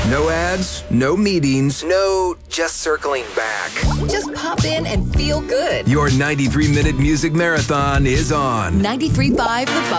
No ads, no meetings, no just circling back. Just pop in and feel good. Your 93-minute music marathon is on. 93.5 The